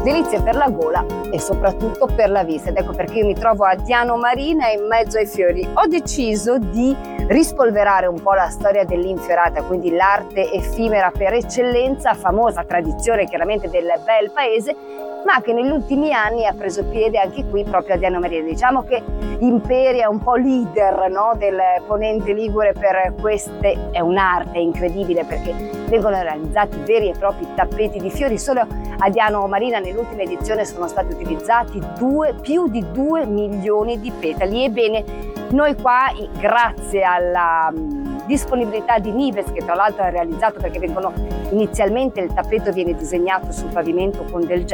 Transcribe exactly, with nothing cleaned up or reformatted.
delizie per la gola e soprattutto per la vista. Ed ecco perché io mi trovo a Diano Marina in mezzo ai fiori. Ho deciso di rispolverare un po' la storia dell'infiorata, quindi l'arte effimera per eccellenza, famosa tradizione chiaramente del bel paese, ma che negli ultimi anni ha preso piede anche qui proprio a Diano Marina. Diciamo che Imperia è un po' leader, no, del Ponente Ligure per queste, è un'arte incredibile perché vengono realizzati veri e propri tappeti di fiori. Solo a Diano Marina nell'ultima edizione sono stati utilizzati due, più di due milioni di petali. Ebbene, noi qua, grazie alla disponibilità di Nives, che tra l'altro ha realizzato, perché vengono inizialmente il tappeto viene disegnato sul pavimento con del